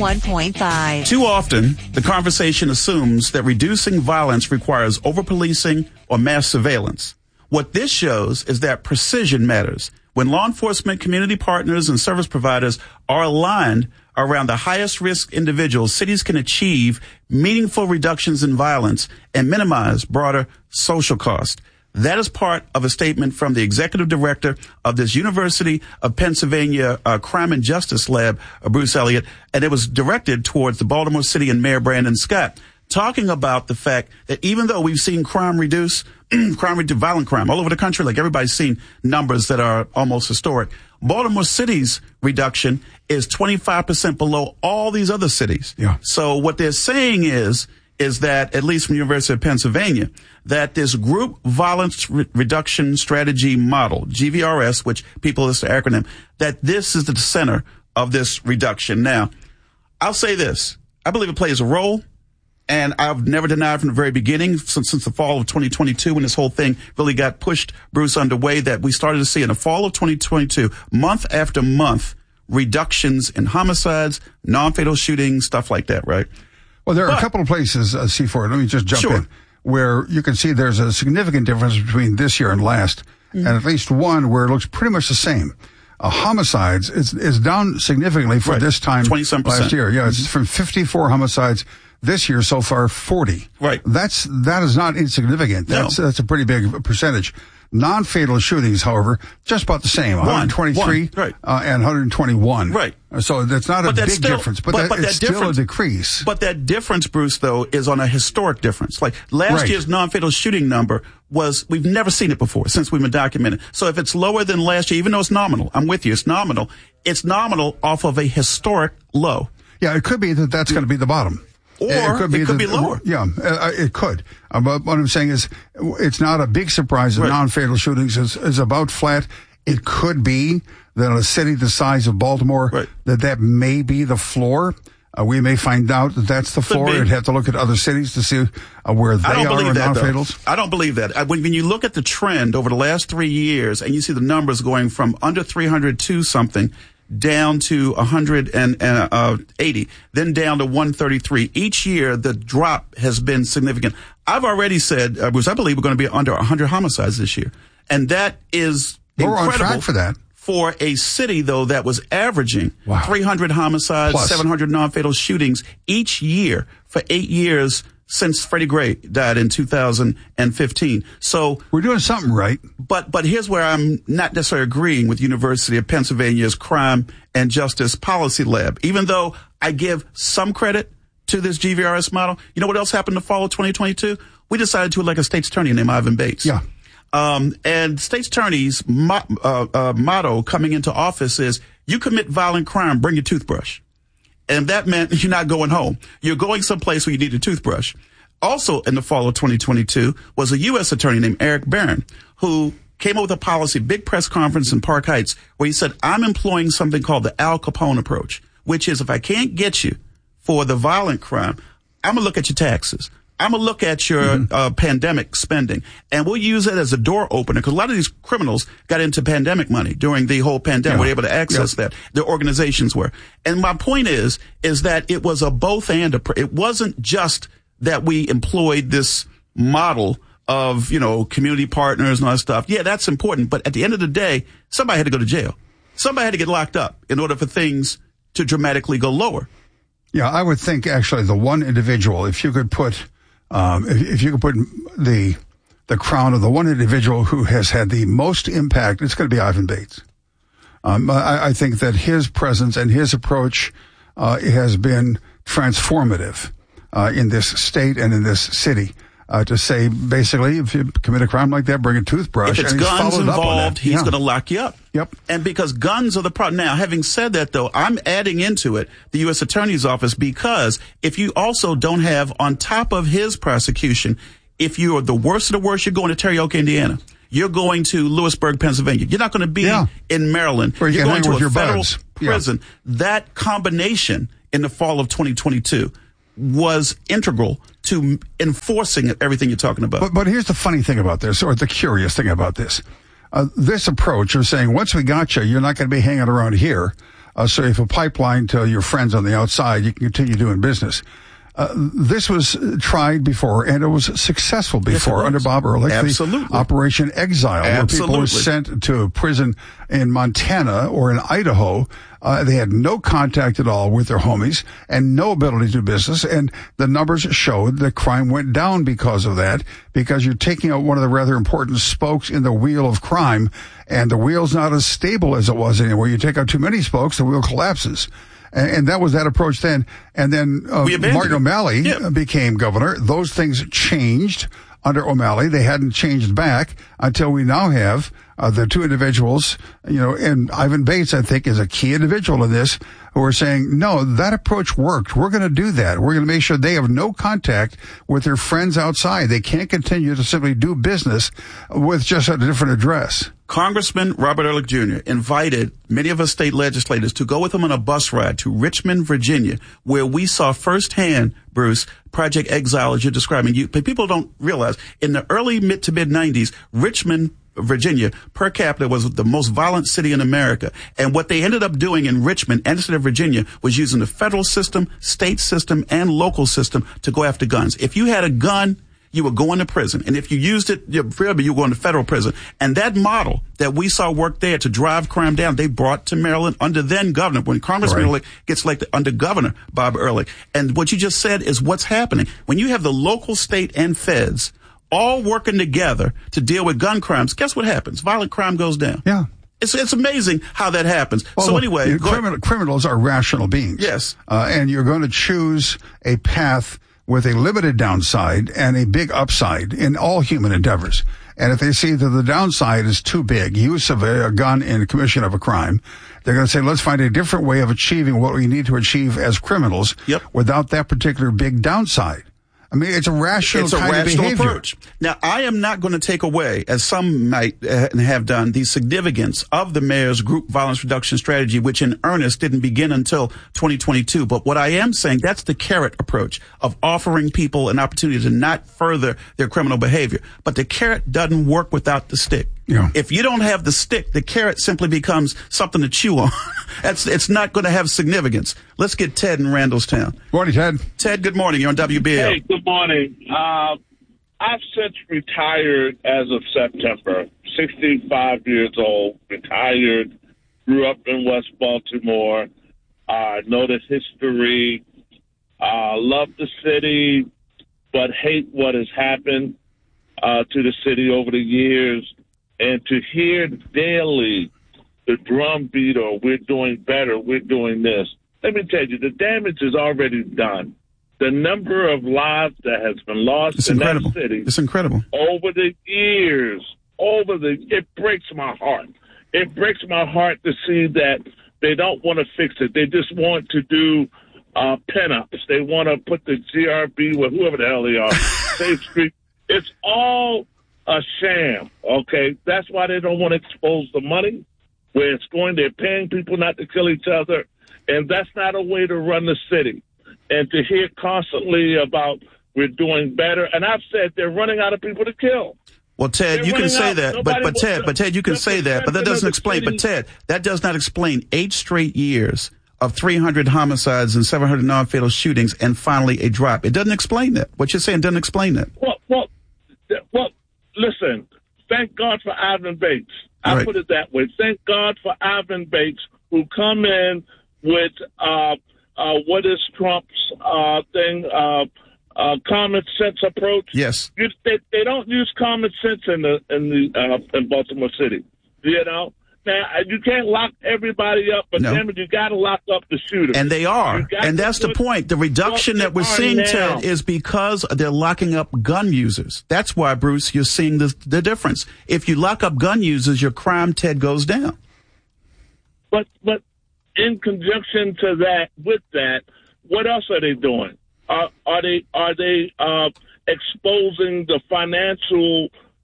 101.5. Too often, the conversation assumes that reducing violence requires over-policing or mass surveillance. What this shows is that precision matters. When law enforcement, community partners, and service providers are aligned around the highest risk individuals, cities can achieve meaningful reductions in violence and minimize broader social cost. That is part of a statement from the executive director of this University of Pennsylvania Crime and Justice Lab, Bruce Elliott, and it was directed towards the Baltimore City and Mayor Brandon Scott, talking about the fact that even though we've seen crime reduce, violent crime all over the country, like everybody's seen numbers that are almost historic, Baltimore City's reduction is 25% below all these other cities. Yeah. So what they're saying is that, at least from the University of Pennsylvania, that this group violence reduction strategy model, GVRS, which people, it's the acronym, that this is the center of this reduction. Now, I'll say this. I believe it plays a role. And I've never denied from the very beginning, since the fall of 2022, when this whole thing really got pushed, Bruce, underway, that we started to see in the fall of 2022, month after month, reductions in homicides, non-fatal shootings, stuff like that, right? Well, there are a couple of places, C4, let me just jump in, where you can see there's a significant difference between this year and last, and at least one where it looks pretty much the same. Homicides is down significantly for this time 27%. Last year. Yeah, it's from 54 homicides. This year, so far, 40. Right. That is not insignificant. That's a pretty big percentage. Non-fatal shootings, however, just about the same. 123 right. And 121. Right. So that's not a big difference, but it's still a decrease. But that difference, Bruce, though, is on a historic difference. Like last year's non-fatal shooting number we've never seen it before since we've been documented. So if it's lower than last year, even though it's nominal, I'm with you, it's nominal off of a historic low. Yeah, it could be that that's going to be the bottom. Or it could be lower. Yeah, it could. But what I'm saying is, it's not a big surprise that non-fatal shootings is about flat. It could be that in a city the size of Baltimore, that may be the floor. We may find out that that's the floor and have to look at other cities to see where they are in non-fatals. I don't believe that. When you look at the trend over the last 3 years and you see the numbers going from under 300 to something, down to 180, then down to 133. Each year, the drop has been significant. I've already said, Bruce, I believe we're going to be under 100 homicides this year. And that is incredible. We're on track for that. For a city, though, that was averaging 300 homicides, plus 700 non-fatal shootings each year for 8 years since Freddie Gray died in 2015. So we're doing something right. But here's where I'm not necessarily agreeing with University of Pennsylvania's Crime and Justice Policy Lab. Even though I give some credit to this GVRS model, you know what else happened in the fall of 2022? We decided to elect a state's attorney named Ivan Bates. Yeah. And state's attorney's motto coming into office is, you commit violent crime, bring your toothbrush. And that meant you're not going home. You're going someplace where you need a toothbrush. Also in the fall of 2022 was a U.S. attorney named Eric Barron, who came up with a policy, big press conference in Park Heights, where he said, I'm employing something called the Al Capone approach, which is if I can't get you for the violent crime, I'm going to look at your taxes. I'm going to look at your pandemic spending, and we'll use it as a door opener, because a lot of these criminals got into pandemic money during the whole pandemic. Were able to access that. Their organizations were. And my point is that it was a both and. It wasn't just that we employed this model of, community partners and all that stuff. Yeah, that's important. But at the end of the day, somebody had to go to jail. Somebody had to get locked up in order for things to dramatically go lower. Yeah, I would think actually the one individual, if you could put the the crown of the one individual who has had the most impact, it's going to be Ivan Bates. I think that his presence and his approach has been transformative in this state and in this city. To say, basically, if you commit a crime like that, bring a toothbrush. If it's and guns involved, he's going to lock you up. Yep. And because guns are the problem. Now, having said that, though, I'm adding into it the U.S. Attorney's Office, because if you also don't have, on top of his prosecution, if you are the worst of the worst, you're going to Terioka, Indiana. You're going to Lewisburg, Pennsylvania. You're not going to be in Maryland. You're going to a federal buds. prison. That combination in the fall of 2022 was integral to enforcing everything you're talking about. But here's the funny thing about this, or the curious thing about this. This approach of saying, once we got you, you're not going to be hanging around here. So if a pipeline to your friends on the outside, you can continue doing business. This was tried before, and it was successful before under Bob Ehrlich. Absolutely. The Operation Exile, where people were sent to a prison in Montana or in Idaho. They had no contact at all with their homies and no ability to do business. And the numbers showed that crime went down because of that, because you're taking out one of the rather important spokes in the wheel of crime, and the wheel's not as stable as it was anymore. You take out too many spokes, the wheel collapses. And that was that approach then. And then Martin O'Malley became governor. Those things changed under O'Malley. They hadn't changed back until we now have the two individuals, and Ivan Bates, I think, is a key individual in this, who are saying, no, that approach worked. We're going to do that. We're going to make sure they have no contact with their friends outside. They can't continue to simply do business with just a different address. Congressman Robert Ehrlich Jr. invited many of us state legislators to go with him on a bus ride to Richmond, Virginia, where we saw firsthand, Bruce, Project Exile, as you're describing. People don't realize, in the early to mid 90s, Richmond, Virginia, per capita, was the most violent city in America. And what they ended up doing in Richmond and the state of Virginia was using the federal system, state system, and local system to go after guns. If you had a gun, you were going to prison. And if you used it, you were going to federal prison. And that model that we saw work there to drive crime down, they brought to Maryland under then governor, when Congressman Ehrlich gets elected, under Governor Bob Ehrlich. And what you just said is what's happening. When you have the local, state, and feds all working together to deal with gun crimes, guess what happens? Violent crime goes down. Yeah. It's amazing how that happens. Well, so anyway, criminals are rational beings. Yes. And you're going to choose a path with a limited downside and a big upside in all human endeavors. And if they see that the downside is too big, use of a gun in commission of a crime, they're going to say, let's find a different way of achieving what we need to achieve as criminals without that particular big downside. I mean, it's a rational approach. Now, I am not going to take away, as some might have done, the significance of the mayor's group violence reduction strategy, which in earnest didn't begin until 2022. But what I am saying, that's the carrot approach of offering people an opportunity to not further their criminal behavior. But the carrot doesn't work without the stick. Yeah. If you don't have the stick, the carrot simply becomes something to chew on. It's not going to have significance. Let's get Ted in Randallstown. Morning, Ted. Ted, good morning. You're on WBAL. Hey, good morning. I've since retired as of September. 65 years old, retired, grew up in West Baltimore, know the history, love the city, but hate what has happened to the city over the years. And to hear daily the drumbeat, or we're doing better, we're doing this. Let me tell you, the damage is already done. The number of lives that has been lost in that city. It's incredible. Over the years, it breaks my heart. It breaks my heart to see that they don't want to fix it. They just want to do pinups. They want to put the GRB with whoever the hell they are. Safe Street. It's all a sham, okay? That's why they don't want to expose the money, where it's going. They're paying people not to kill each other, and that's not a way to run the city. And to hear constantly about we're doing better, and I've said they're running out of people to kill. Well, Ted, you can say that, but Ted, you can say that, but that doesn't explain. But Ted, that does not explain 8 straight years of 300 homicides and 700 non-fatal shootings, and finally a drop. It doesn't explain that. What you're saying doesn't explain that. Well, listen. Thank God for Ivan Bates. I put it that way. Thank God for Ivan Bates, who come in with what is Trump's thing, common sense approach. Yes. They don't use common sense in Baltimore City. You know? Now, you can't lock everybody up, but No. damn it, you got to lock up the shooters. And they are. And that's the point. The reduction that we're seeing, now. Ted, is because they're locking up gun users. That's why, Bruce, you're seeing the difference. If you lock up gun users, your crime, Ted, goes down. But in conjunction to that, with that, what else are they doing? Are they exposing the financial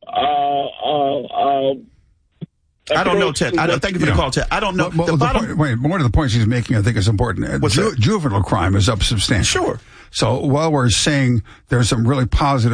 I don't know, Ted. Thank you for the call, Ted. I don't know. One of the points he's making, I think, is important. Juvenile crime is up substantially. Sure. So while we're saying there's some really positive